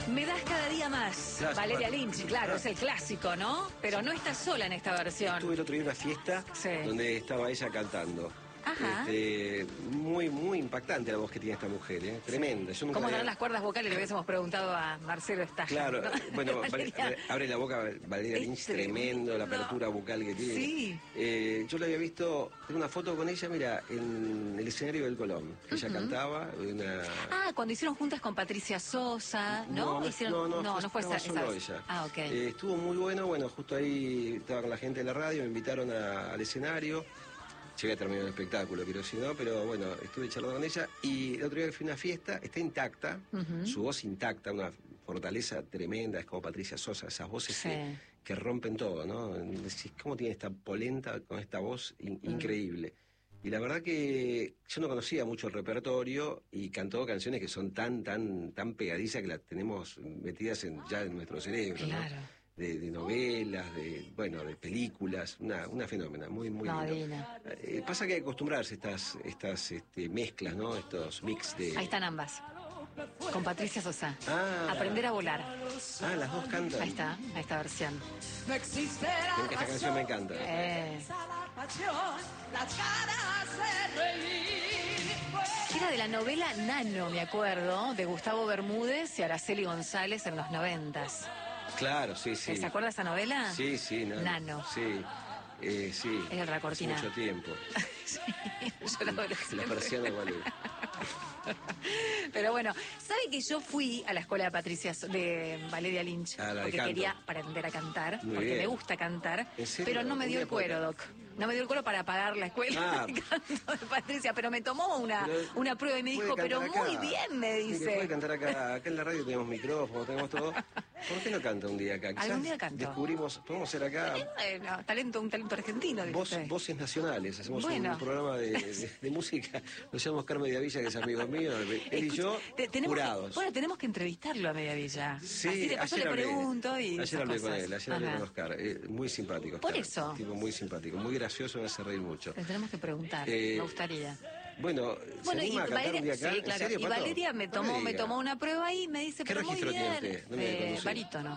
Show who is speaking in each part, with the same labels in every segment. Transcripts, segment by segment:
Speaker 1: Me das cada día más.
Speaker 2: Claro,
Speaker 1: Valeria
Speaker 2: bueno.
Speaker 1: Lynch, claro, es el clásico, ¿no? Pero no está sola en esta versión.
Speaker 2: Estuve el otro día en una fiesta donde estaba ella cantando.
Speaker 1: Ajá.
Speaker 2: Muy, muy impactante la voz que tiene esta mujer, ¿eh? Tremenda. Yo nunca
Speaker 1: ¿Cómo
Speaker 2: había...
Speaker 1: darán las cuerdas vocales? Le hubiésemos preguntado a Marcelo Estaja.
Speaker 2: Claro,
Speaker 1: ¿no?
Speaker 2: bueno,
Speaker 1: Valeria.
Speaker 2: abre la boca Valeria Lynch, tremendo, la apertura vocal que tiene.
Speaker 1: Sí.
Speaker 2: Yo la había visto, tengo una foto con ella, mira, en el escenario del Colón. Ella cantaba una...
Speaker 1: Ah, cuando hicieron juntas con Patricia Sosa, ¿no? No fue esa.
Speaker 2: Solo ella.
Speaker 1: Ah, ok.
Speaker 2: Estuvo muy bueno, justo ahí estaba con la gente de la radio, me invitaron al escenario. Llegué a terminar el espectáculo, quiero decir, ¿no? Pero bueno, estuve charlando con ella y el otro día que fui a una fiesta, está intacta, su voz intacta, una fortaleza tremenda, es como Patricia Sosa, esas voces que rompen todo, ¿no? Decís, ¿cómo tiene esta polenta con esta voz increíble? Y la verdad que yo no conocía mucho el repertorio y cantó canciones que son tan pegadizas que las tenemos metidas ya en nuestro cerebro,
Speaker 1: claro.
Speaker 2: ¿no? De novelas, de películas, una fenómena, muy linda. Pasa que hay que acostumbrarse a estas mezclas, ¿no? Estos mix de...
Speaker 1: Ahí están ambas, con Patricia Sosa. Aprender a volar.
Speaker 2: Ah, las dos cantan.
Speaker 1: Ahí está, a esta versión.
Speaker 2: Esta canción me encanta.
Speaker 1: Era de la novela Nano, me acuerdo, de Gustavo Bermúdez y Araceli González en los 90s.
Speaker 2: Claro, sí.
Speaker 1: ¿Se acuerda de esa novela?
Speaker 2: Sí,
Speaker 1: Nano.
Speaker 2: Sí, sí.
Speaker 1: Era otra cortina.
Speaker 2: Hace mucho tiempo.
Speaker 1: Sí, yo la adolescente.
Speaker 2: La persiana igual.
Speaker 1: Pero bueno, ¿sabe que yo fui a la escuela de Valeria Lynch? Porque quería aprender a cantar, porque me gusta cantar, pero no me dio el cuero, Doc. No me dio el cuero para pagar la escuela de canto de Patricia, pero me tomó una prueba y me dijo, pero muy bien, me dice.
Speaker 2: Puede cantar acá en la radio tenemos micrófono, tenemos todo. ¿Por qué no canta un día acá?
Speaker 1: Algún día canto.
Speaker 2: Descubrimos, podemos hacer acá...
Speaker 1: un talento argentino.
Speaker 2: Voces nacionales, hacemos un programa de música, lo llamamos Oscar Mediavilla, que es amigo mío, él y yo, jurados.
Speaker 1: Tenemos que entrevistarlo a Mediavilla.
Speaker 2: Sí,
Speaker 1: así de paso le pregunto y
Speaker 2: ayer hablé con él, ayer hablé con Oscar, muy simpático.
Speaker 1: Por eso.
Speaker 2: Tipo muy simpático, muy gracioso, me hace reír mucho.
Speaker 1: Le tenemos que preguntar, me gustaría.
Speaker 2: Bueno,
Speaker 1: y Valeria, sí, claro. Y Valeria me tomó una prueba y me dice,
Speaker 2: ¿qué
Speaker 1: pero muy
Speaker 2: registro
Speaker 1: bien.
Speaker 2: tiene usted?
Speaker 1: Barítono.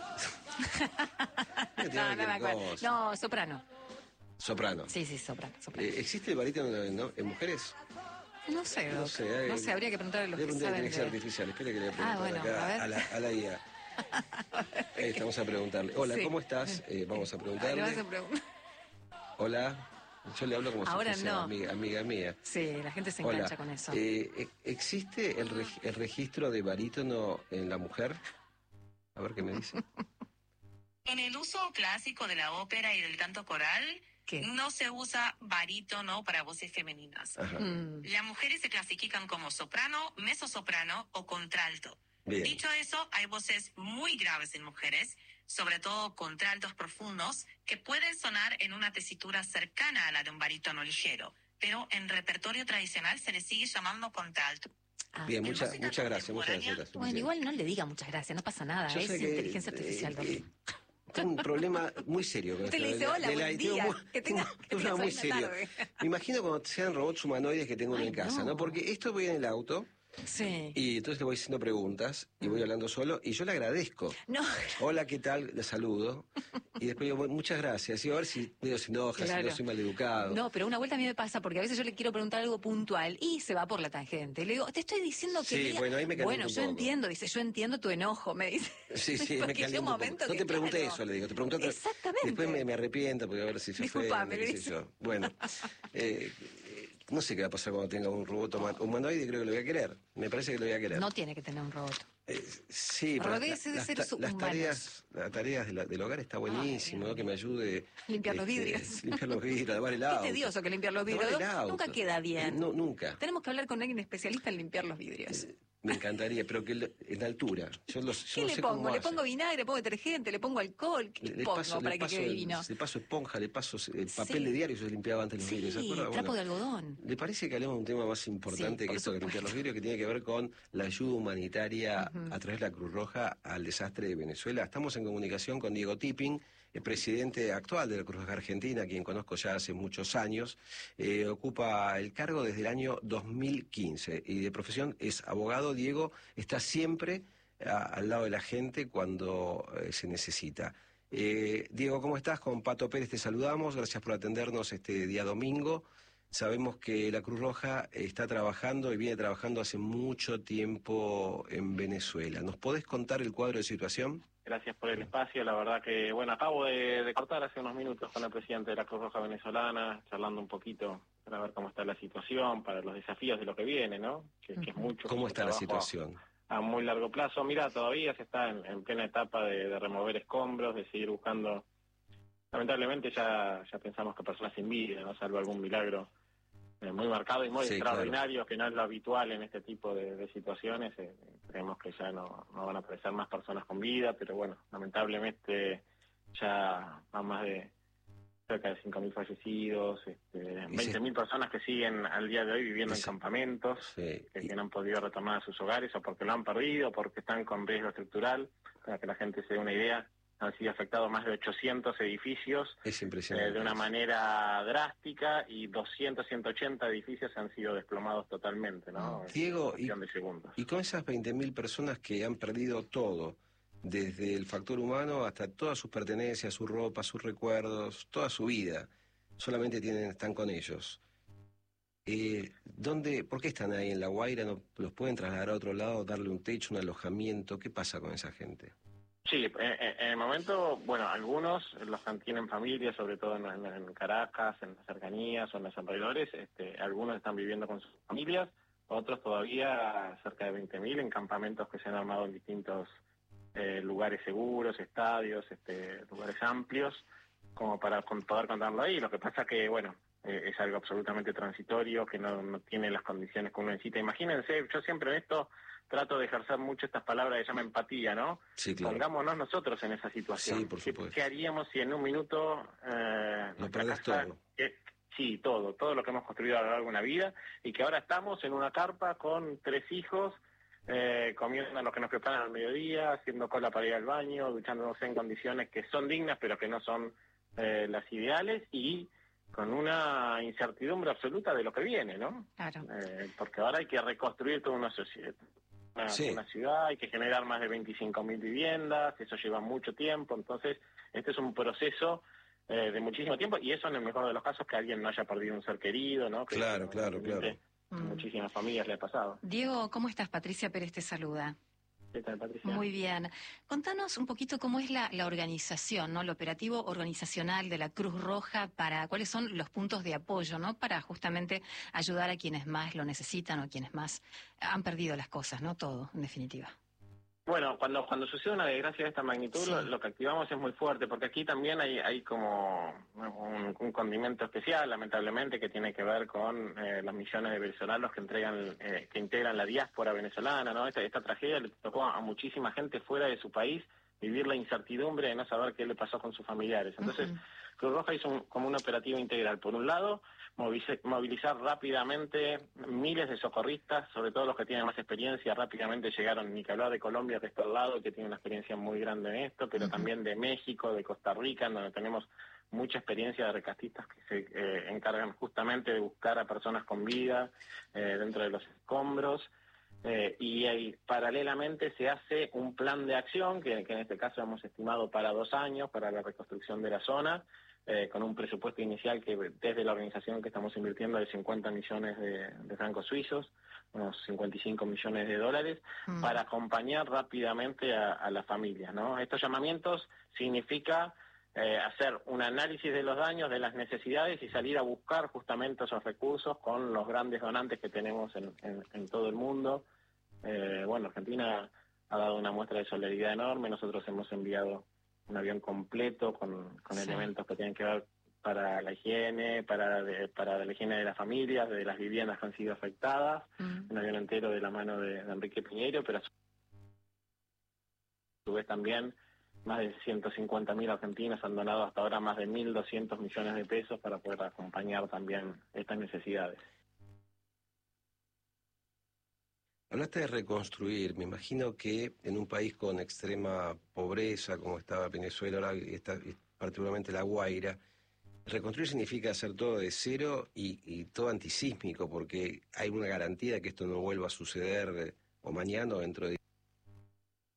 Speaker 1: No me acuerdo. No, soprano.
Speaker 2: Soprano.
Speaker 1: Sí, soprano.
Speaker 2: ¿Existe el barítono en mujeres?
Speaker 1: No sé, habría que preguntarle a los que saben.
Speaker 2: Inteligencia artificial, espera que le pregunte acá a la IA. Estamos a preguntarle. Hola, ¿cómo estás? Vamos a preguntarle. Hola. Yo le hablo como
Speaker 1: ahora
Speaker 2: si fuese amiga mía.
Speaker 1: Sí, la gente se engancha con eso.
Speaker 2: ¿Existe el registro de barítono en la mujer? A ver qué me dice.
Speaker 3: En el uso clásico de la ópera y del canto coral, no se usa barítono para voces femeninas. Las mujeres se clasifican como soprano, mezzosoprano o contralto. Bien. Dicho eso, hay voces muy graves en mujeres, sobre todo contraltos profundos, que pueden sonar en una tesitura cercana a la de un barítono ligero, pero en repertorio tradicional se le sigue llamando contralto.
Speaker 2: Bien, muchas gracias.
Speaker 1: Bueno, igual no le diga muchas gracias, no pasa nada, es inteligencia artificial.
Speaker 2: Tengo un problema muy serio.
Speaker 1: Usted le dice, hola, buen día, que tengas
Speaker 2: muy serio. Me imagino cuando sean robots humanoides que tengo uno en casa, ¿no? Porque esto voy en el auto.
Speaker 1: Sí.
Speaker 2: Y entonces le voy haciendo preguntas y voy hablando solo y yo le agradezco. Hola, ¿qué tal? Le saludo. Y después digo, muchas gracias. Y a ver si medio se enoja, si no soy maleducado.
Speaker 1: No, pero una vuelta a mí me pasa porque a veces yo le quiero preguntar algo puntual y se va por la tangente. Le digo, te estoy diciendo que...
Speaker 2: Sí, bueno, ahí me caliento un poco.
Speaker 1: Entiendo, dice, yo entiendo tu enojo, me dice.
Speaker 2: Sí, me caliento un poco. No te pregunté eso, le digo, te pregunté otra.
Speaker 1: Exactamente.
Speaker 2: Después me arrepiento porque a ver si se fue.
Speaker 1: Disculpame, le dice.
Speaker 2: Bueno, no sé qué va a pasar cuando tenga un robot humanoide, creo que lo voy a querer. Me parece que lo voy a querer.
Speaker 1: No tiene que tener un robot.
Speaker 2: Sí, pero las tareas del hogar está buenísimo, ¿no? Que me ayude...
Speaker 1: Limpiar los vidrios.
Speaker 2: Limpiar los vidrios, lavar el auto.
Speaker 1: Qué tedioso que limpiar los vidrios. Nunca queda bien.
Speaker 2: No, nunca.
Speaker 1: Tenemos que hablar con alguien especialista en limpiar los vidrios.
Speaker 2: Me encantaría, pero que en la altura. Yo no
Speaker 1: le pongo? ¿Le pongo vinagre, le pongo detergente, le pongo alcohol? ¿Qué le pongo para que quede divino?
Speaker 2: Le paso esponja, le paso papel de diario y yo limpiaba antes los vidrios.
Speaker 1: Sí, trapo de algodón.
Speaker 2: ¿Le parece que hablemos de un tema más importante que esto de limpiar los vidrios, que tiene que ver con la ayuda humanitaria a través de la Cruz Roja al desastre de Venezuela? Estamos en comunicación con Diego Tipping, el presidente actual de la Cruz Roja Argentina, quien conozco ya hace muchos años. Ocupa el cargo desde el año 2015 y de profesión es abogado. Diego está siempre al lado de la gente cuando se necesita. Diego, ¿cómo estás? Con Pato Pérez te saludamos, gracias por atendernos este día domingo. Sabemos que la Cruz Roja está trabajando y viene trabajando hace mucho tiempo en Venezuela. ¿Nos podés contar el cuadro de situación?
Speaker 4: Gracias por el espacio. La verdad que, bueno, acabo de cortar hace unos minutos con el presidente de la Cruz Roja venezolana, charlando un poquito para ver cómo está la situación, para los desafíos de lo que viene, ¿no? Que es mucho.
Speaker 2: ¿Cómo está la situación?
Speaker 4: A muy largo plazo. Mira, todavía se está en plena etapa de remover escombros, de seguir buscando. Lamentablemente ya pensamos que personas sin vida, ¿no? Salvo algún milagro muy marcado y muy extraordinario, claro, que no es lo habitual en este tipo de situaciones. Creemos que ya no van a aparecer más personas con vida, pero bueno, lamentablemente ya van más de cerca de 5.000 fallecidos, 20.000 personas que siguen al día de hoy viviendo en campamentos, que no han podido retornar a sus hogares o porque lo han perdido, porque están con riesgo estructural. Para que la gente se dé una idea, han sido afectados más de 800 edificios.
Speaker 2: Es impresionante.
Speaker 4: De una manera drástica, y 180 edificios han sido desplomados totalmente, ¿no?
Speaker 2: Diego, y con esas 20.000 personas que han perdido todo, desde el factor humano hasta todas sus pertenencias, su ropa, sus recuerdos, toda su vida, solamente están con ellos. ¿Por qué están ahí en La Guaira? ¿No los pueden trasladar a otro lado, darle un techo, un alojamiento? ¿Qué pasa con esa gente?
Speaker 4: Sí, en el momento, bueno, algunos los tienen familias, sobre todo en Caracas, en las cercanías o en los alrededores. Algunos están viviendo con sus familias, otros todavía, cerca de 20.000, en campamentos que se han armado en distintos lugares seguros, estadios, lugares amplios, como para poder contarlo ahí. Lo que pasa que, bueno, es algo absolutamente transitorio, que no tiene las condiciones que uno necesita. Imagínense, yo siempre en esto trato de ejercer mucho estas palabras que se llama empatía, ¿no?
Speaker 2: Sí, claro.
Speaker 4: Pongámonos nosotros en esa situación.
Speaker 2: Sí, por supuesto.
Speaker 4: ¿Qué haríamos si en un minuto
Speaker 2: nos perdés todo?
Speaker 4: Sí, todo lo que hemos construido a lo largo de una vida, y que ahora estamos en una carpa con 3 hijos, comiendo lo que nos preparan al mediodía, haciendo cola para ir al baño, duchándonos en condiciones que son dignas pero que no son las ideales, y con una incertidumbre absoluta de lo que viene, ¿no?
Speaker 1: Claro.
Speaker 4: Porque ahora hay que reconstruir toda una sociedad, una ciudad, hay que generar más de 25.000 viviendas, eso lleva mucho tiempo. Entonces este es un proceso de muchísimo tiempo, y eso en el mejor de los casos, que alguien no haya perdido un ser querido, ¿no? Que
Speaker 2: claro.
Speaker 4: Muchísimas familias le ha pasado.
Speaker 1: Diego, ¿cómo estás? Patricia Pérez te saluda.
Speaker 4: ¿Qué tal, Patricia?
Speaker 1: Muy bien. Contanos un poquito cómo es la organización, ¿no? El operativo organizacional de la Cruz Roja, cuáles son los puntos de apoyo, ¿no? Para justamente ayudar a quienes más lo necesitan o a quienes más han perdido las cosas, ¿no? Todo, en definitiva.
Speaker 4: Bueno, cuando sucede una desgracia de esta magnitud, lo que activamos es muy fuerte, porque aquí también hay como un condimento especial, lamentablemente, que tiene que ver con los millones de venezolanos que integran la diáspora venezolana, ¿no? Esta tragedia le tocó a muchísima gente fuera de su país vivir la incertidumbre de no saber qué le pasó con sus familiares. Entonces, Cruz Roja hizo como un operativo integral. Por un lado, movilizar rápidamente miles de socorristas, sobre todo los que tienen más experiencia. Rápidamente llegaron, ni que hablar de Colombia, que está al lado, que tiene una experiencia muy grande en esto, pero también de México, de Costa Rica, donde tenemos mucha experiencia de rescatistas que se encargan justamente de buscar a personas con vida dentro de los escombros. Y paralelamente se hace un plan de acción que en este caso hemos estimado para 2 años para la reconstrucción de la zona, con un presupuesto inicial que desde la organización que estamos invirtiendo de 50 millones de francos suizos, unos 55 millones de dólares, para acompañar rápidamente a las familias, ¿no? Estos llamamientos significa hacer un análisis de los daños, de las necesidades, y salir a buscar justamente esos recursos con los grandes donantes que tenemos en todo el mundo. Bueno, Argentina ha dado una muestra de solidaridad enorme. Nosotros hemos enviado un avión completo con elementos que tienen que ver para la higiene, para la higiene de las familias, de las viviendas que han sido afectadas, un avión entero de la mano de Enrique Piñeiro, pero a su vez también más de 150.000 argentinos han donado hasta ahora más de 1.200 millones de pesos para poder acompañar también estas necesidades.
Speaker 2: Hablaste de reconstruir. Me imagino que en un país con extrema pobreza, como estaba Venezuela, ahora está particularmente La Guaira, reconstruir significa hacer todo de cero y todo antisísmico, porque hay una garantía de que esto no vuelva a suceder o mañana o dentro de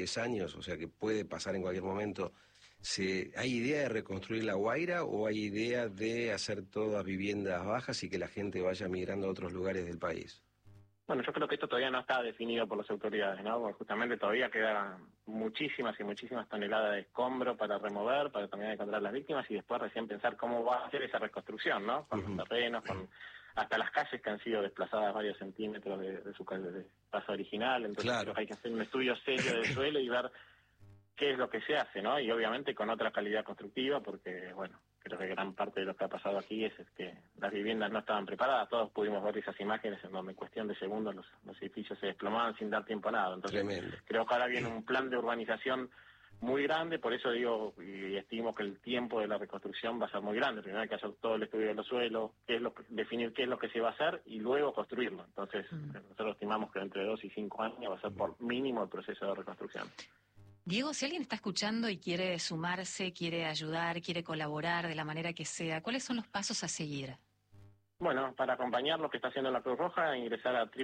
Speaker 2: 10 años, o sea que puede pasar en cualquier momento. ¿Hay idea de reconstruir La Guaira o hay idea de hacer todas viviendas bajas y que la gente vaya migrando a otros lugares del país?
Speaker 4: Bueno, yo creo que esto todavía no está definido por las autoridades, ¿no? Porque justamente todavía quedan muchísimas y muchísimas toneladas de escombro para remover, para terminar de encontrar las víctimas y después recién pensar cómo va a hacer esa reconstrucción, ¿no? Con los terrenos, con hasta las calles que han sido desplazadas varios centímetros de su paso original. Entonces creo que hay que hacer un estudio serio del suelo y ver qué es lo que se hace, ¿no? Y obviamente con otra calidad constructiva, porque, bueno, creo que gran parte de lo que ha pasado aquí es que las viviendas no estaban preparadas. Todos pudimos ver esas imágenes en donde en cuestión de segundos los edificios se desplomaban sin dar tiempo a nada. Entonces, tremendo. Creo que ahora viene un plan de urbanización muy grande, por eso digo y estimo que el tiempo de la reconstrucción va a ser muy grande. Primero hay que hacer todo el estudio de los suelos, definir qué es lo que se va a hacer y luego construirlo. Entonces, nosotros estimamos que entre 2 y 5 años va a ser por mínimo el proceso de reconstrucción.
Speaker 1: Diego, si alguien está escuchando y quiere sumarse, quiere ayudar, quiere colaborar de la manera que sea, ¿cuáles son los pasos a seguir?
Speaker 4: Bueno, para acompañar lo que está haciendo la Cruz Roja, ingresar a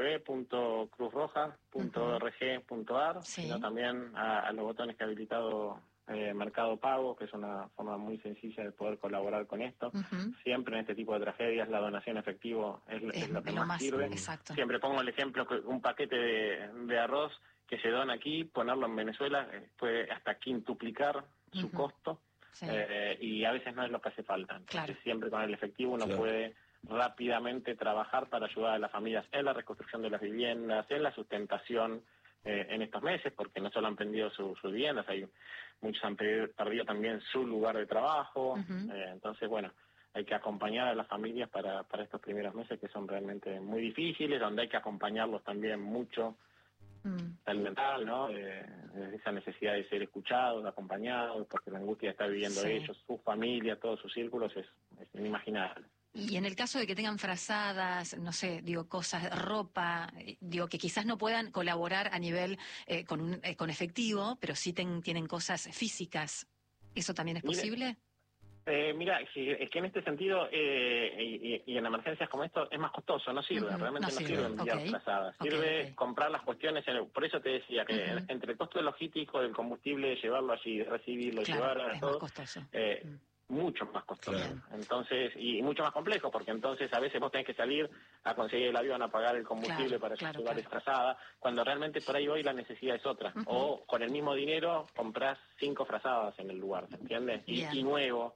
Speaker 4: www.cruzroja.org.ar, sino también a los botones que ha habilitado Mercado Pago, que es una forma muy sencilla de poder colaborar con esto. Siempre en este tipo de tragedias la donación efectivo es lo que más sirve.
Speaker 1: Exacto.
Speaker 4: Siempre pongo el ejemplo que un paquete de arroz que se dona aquí, ponerlo en Venezuela puede hasta quintuplicar su costo, y a veces no es lo que hace falta. Entonces, siempre con el efectivo uno puede rápidamente trabajar para ayudar a las familias en la reconstrucción de las viviendas, en la sustentación en estos meses, porque no solo han perdido sus viviendas, muchos han perdido también su lugar de trabajo. Entonces, bueno, hay que acompañar a las familias para estos primeros meses que son realmente muy difíciles, donde hay que acompañarlos también mucho mental, ¿no? Esa necesidad de ser escuchados, acompañados, porque la angustia está viviendo ellos, su familia, todos sus círculos, es inimaginable.
Speaker 1: Y en el caso de que tengan frazadas, no sé, digo, cosas, ropa, digo, que quizás no puedan colaborar a nivel con efectivo, pero sí tienen cosas físicas, ¿eso también es posible?
Speaker 4: Mira, es que en este sentido, y en emergencias como esto, es más costoso, no sirve, realmente no sirve enviar frazadas. Sirve comprar las cuestiones, por eso te decía que entre el costo logístico del combustible, llevarlo allí, recibirlo, llevarlo,
Speaker 1: es
Speaker 4: todo,
Speaker 1: más costoso.
Speaker 4: Mucho más costoso. Entonces, y mucho más complejo, porque entonces a veces vos tenés que salir a conseguir el avión, a pagar el combustible para llevar esa frazada, cuando realmente por ahí hoy la necesidad es otra. O con el mismo dinero comprás 5 frazadas en el lugar, ¿se entiende? Y nuevo.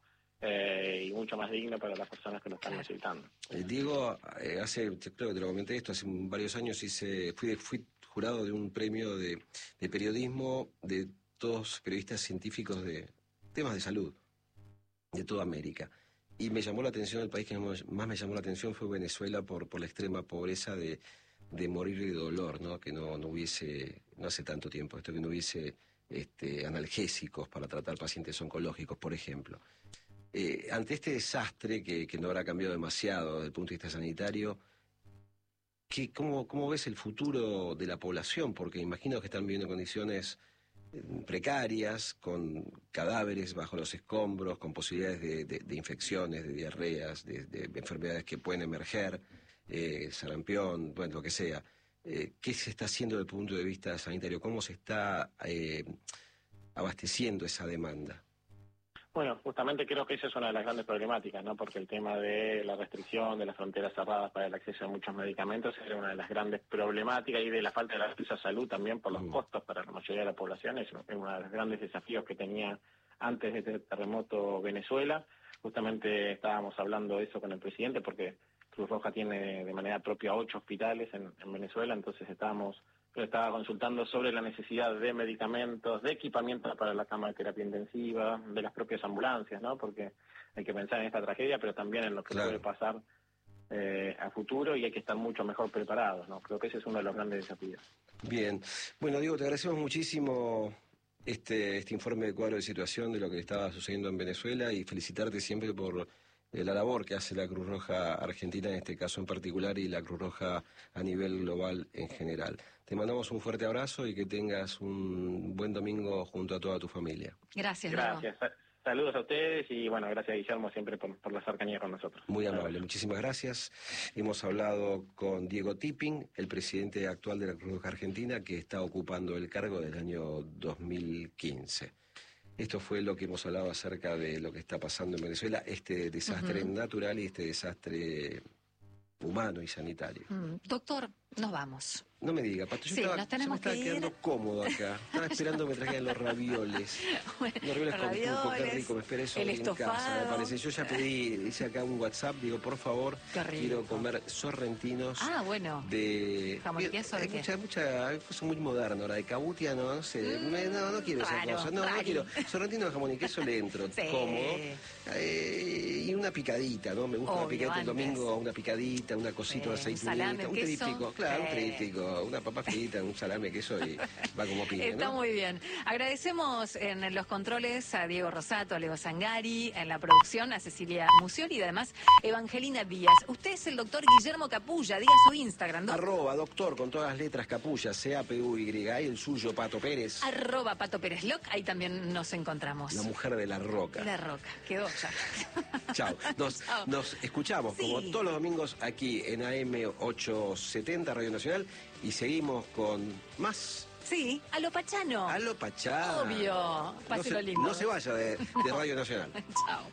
Speaker 4: Y mucho más digno para las personas que lo están necesitando.
Speaker 2: Diego, creo que te lo comenté esto, hace varios años fui jurado de un premio de periodismo de todos periodistas científicos de temas de salud de toda América. Y me llamó la atención, el país que más me llamó la atención fue Venezuela por la extrema pobreza de morir de dolor, ¿no? Que no hubiese, no hace tanto tiempo, que no hubiese analgésicos para tratar pacientes oncológicos, por ejemplo. Ante este desastre que no habrá cambiado demasiado desde el punto de vista sanitario, ¿cómo ves el futuro de la población? Porque imagino que están viviendo en condiciones precarias, con cadáveres bajo los escombros, con posibilidades de infecciones, de diarreas, de enfermedades que pueden emerger, sarampión, bueno, lo que sea. ¿Qué se está haciendo desde el punto de vista sanitario? ¿Cómo se está abasteciendo esa demanda?
Speaker 4: Bueno, justamente creo que esa es una de las grandes problemáticas, ¿no? Porque el tema de la restricción, de las fronteras cerradas para el acceso a muchos medicamentos era una de las grandes problemáticas, y de la falta de acceso a salud también por los costos para la mayoría de la población. Es uno de los grandes desafíos que tenía antes de este terremoto Venezuela. Justamente estábamos hablando de eso con el presidente, porque Cruz Roja tiene de manera propia 8 hospitales en Venezuela, entonces estaba consultando sobre la necesidad de medicamentos, de equipamiento para la cama de terapia intensiva, de las propias ambulancias, ¿no? Porque hay que pensar en esta tragedia, pero también en lo que puede pasar a futuro, y hay que estar mucho mejor preparados, ¿no? Creo que ese es uno de los grandes desafíos.
Speaker 2: Bien. Bueno, Diego, te agradecemos muchísimo este informe de cuadro de situación de lo que estaba sucediendo en Venezuela, y felicitarte siempre por la labor que hace la Cruz Roja Argentina en este caso en particular, y la Cruz Roja a nivel global en general. Te mandamos un fuerte abrazo y que tengas un buen domingo junto a toda tu familia.
Speaker 1: Gracias.
Speaker 4: Saludos a ustedes y bueno, gracias Guillermo siempre por la cercanía con nosotros.
Speaker 2: Muy amable, muchísimas gracias. Hemos hablado con Diego Tipping, el presidente actual de la Cruz Roja Argentina, que está ocupando el cargo del año 2015. Esto fue lo que hemos hablado acerca de lo que está pasando en Venezuela, este desastre natural y este desastre humano y sanitario.
Speaker 1: Doctor, nos vamos.
Speaker 2: No me diga, Pato, yo me estaba quedando cómodo acá. Estaba esperando que me trajeran los ravioles.
Speaker 1: Bueno,
Speaker 2: los ravioles con pulpo, qué rico, me esperé eso en casa, me parece. Yo ya pedí, hice acá un WhatsApp, digo, por favor, quiero comer sorrentinos.
Speaker 1: Bueno.
Speaker 2: De
Speaker 1: jamón y queso, ¿de qué?
Speaker 2: Mucha cosa muy moderna ahora, de cabutia, no sé. No quiero esa cosa, no quiero. Sorrentino de jamón y queso le entro, cómodo. Y una picadita, ¿no? Me gusta una picadita el domingo, una picadita, una cosita de aceitunita, un tríptico, claro, un tríptico. Una papa frita, un salame, queso y va como piña, ¿no?
Speaker 1: Está muy bien. Agradecemos en los controles a Diego Rosato, a Leo Zangari, en la producción a Cecilia Musioli y además Evangelina Díaz. Usted es el doctor Guillermo Capulla, diga su Instagram, ¿no?
Speaker 2: @doctor con todas las letras Capulla, CAPUY, y el suyo, Pato Pérez.
Speaker 1: Pato Pérez Loc, ahí también nos encontramos.
Speaker 2: La mujer de La Roca.
Speaker 1: La Roca, quedó ya.
Speaker 2: Chao. Nos escuchamos como todos los domingos aquí en AM 870 Radio Nacional. Y seguimos con más.
Speaker 1: Sí, a lo Pachano.
Speaker 2: A lo Pachano.
Speaker 1: Obvio. Páselo lindo.
Speaker 2: No se vaya de Radio Nacional.
Speaker 1: Chao.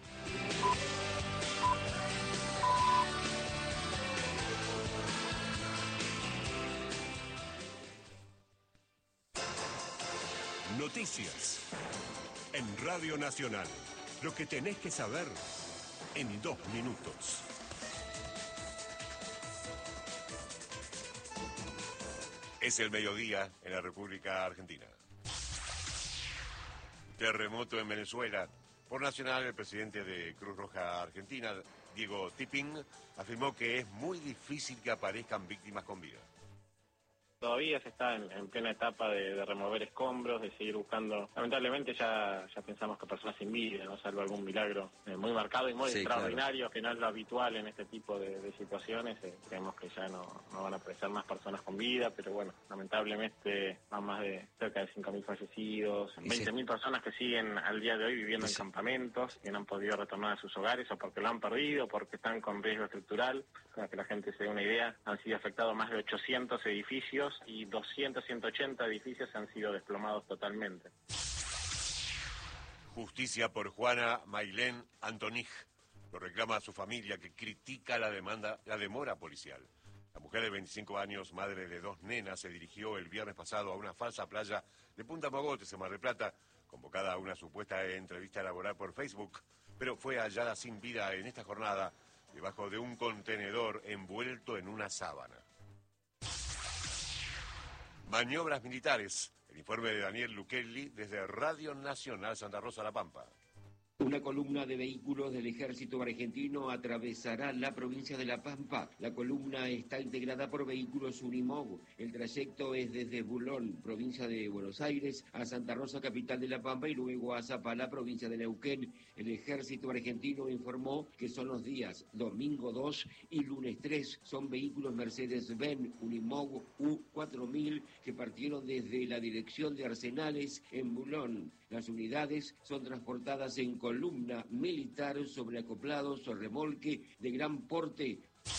Speaker 5: Noticias en Radio Nacional. Lo que tenés que saber en 2 minutos. Es el mediodía en la República Argentina. Terremoto en Venezuela. Por Nacional, el presidente de Cruz Roja Argentina, Diego Tipping, afirmó que es muy difícil que aparezcan víctimas con vida.
Speaker 4: Todavía se está en plena etapa de remover escombros, de seguir buscando. Lamentablemente ya pensamos que personas sin vida, ¿no? Salvo algún milagro muy marcado y muy extraordinario, claro, que no es lo habitual en este tipo de situaciones. Creemos que ya no van a aparecer más personas con vida, pero bueno, lamentablemente van más de cerca de 5.000 fallecidos, 20.000 personas que siguen al día de hoy viviendo en campamentos, que no han podido retornar a sus hogares o porque lo han perdido, porque están con riesgo estructural. Para que la gente se dé una idea, han sido afectados más de 800 edificios y 180 edificios han sido desplomados totalmente.
Speaker 5: Justicia por Juana Mailén Antonij. Lo reclama su familia, que critica la demora policial. La mujer de 25 años, madre de 2 nenas, se dirigió el viernes pasado a una falsa playa de Punta Mogotes, en Mar del Plata, convocada a una supuesta entrevista laboral por Facebook, pero fue hallada sin vida en esta jornada debajo de un contenedor envuelto en una sábana. Maniobras militares. El informe de Daniel Luquelli desde Radio Nacional Santa Rosa La Pampa.
Speaker 6: Una columna de vehículos del ejército argentino atravesará la provincia de La Pampa. La columna está integrada por vehículos Unimog. El trayecto es desde Bulón, provincia de Buenos Aires, a Santa Rosa, capital de La Pampa, y luego a Zapala, provincia de Neuquén. El ejército argentino informó que son los días domingo 2 y lunes 3. Son vehículos Mercedes-Benz Unimog U4000 que partieron desde la dirección de Arsenales en Bulón. Las unidades son transportadas en columna militar sobre acoplados o remolque de gran porte.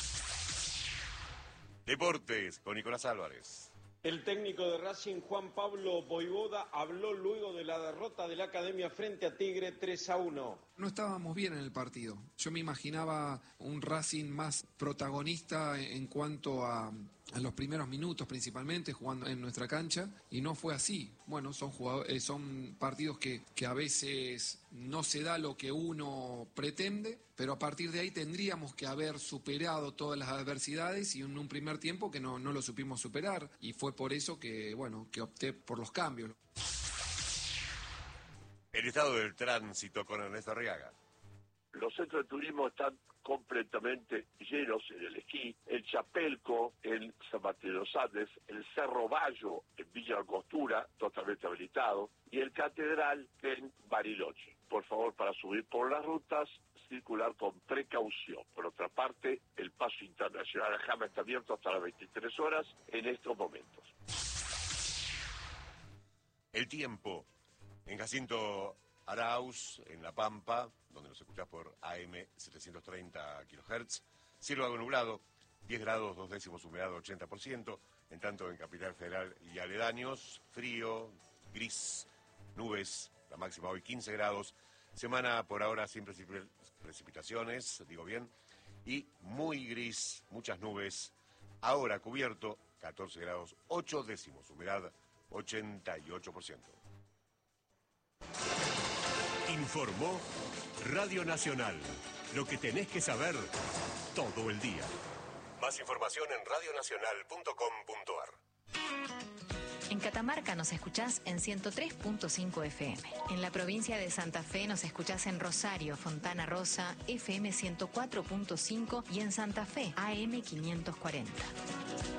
Speaker 5: Deportes con Nicolás Álvarez.
Speaker 7: El técnico de Racing, Juan Pablo Voivoda, habló luego de la derrota de la Academia frente a Tigre 3-1.
Speaker 8: No estábamos bien en el partido. Yo me imaginaba un Racing más protagonista en cuanto a los primeros minutos, principalmente jugando en nuestra cancha, y no fue así. Bueno, son partidos que a veces no se da lo que uno pretende, pero a partir de ahí tendríamos que haber superado todas las adversidades y en un primer tiempo que no lo supimos superar, y fue por eso que opté por los cambios.
Speaker 5: El estado del tránsito con Ernesto Arriaga.
Speaker 9: Los centros de turismo están completamente llenos en el esquí, el Chapelco, en San Martín de los Andes, el Cerro Bayo en Villa Angostura, totalmente habilitado, y el Catedral en Bariloche. Por favor, para subir por las rutas, circular con precaución. Por otra parte, el paso internacional a Jama está abierto hasta las 23 horas en estos momentos.
Speaker 5: El tiempo. En Jacinto Arauz, en La Pampa, donde nos escuchás por AM 730 kHz. Cielo algo nublado, 10 grados, 2 décimos, humedad 80%. En tanto, en Capital Federal y aledaños, frío, gris, nubes, la máxima hoy 15 grados. Semana por ahora sin precipitaciones, digo bien, y muy gris, muchas nubes. Ahora cubierto, 14 grados, 8 décimos, humedad 88%.
Speaker 10: Informó Radio Nacional. Lo que tenés que saber todo el día. Más información en radionacional.com.ar.
Speaker 11: En Catamarca nos escuchás en 103.5 FM. En la provincia de Santa Fe nos escuchás en Rosario, Fontana Rosa, FM 104.5 y en Santa Fe, AM 540.